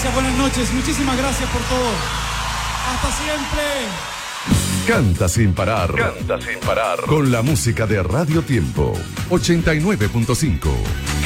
gracias, buenas noches. Muchísimas gracias por todo. Hasta siempre. Canta sin parar. Canta sin parar. Con la música de Radio Tiempo 89.5.